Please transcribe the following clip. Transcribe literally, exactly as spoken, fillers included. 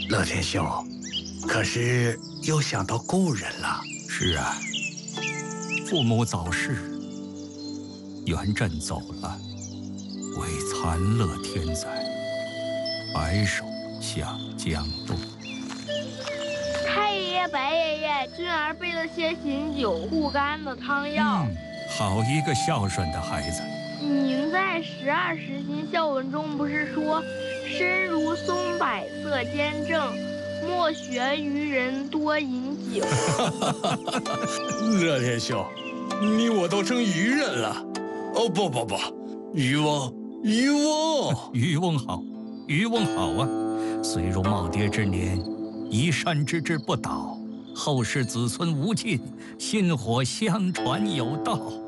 乐天兄，可是又想到故人了。 是啊，父母早逝，元稹走了，为残乐天灾，白首向江东。 太爷爷、白爷爷，君儿备了些醒酒护肝的汤药。 嗯，好一个孝顺的孩子。 您在十二时辰孝文中不是说，身如松柏色坚正，莫学于人多饮酒。 乐天兄，你我都成渔人了。哦不不不，渔翁，渔翁， 渔翁好，渔翁好啊！虽入耄耋之年，一山之志不倒，后世子孙无尽，薪火相传有道。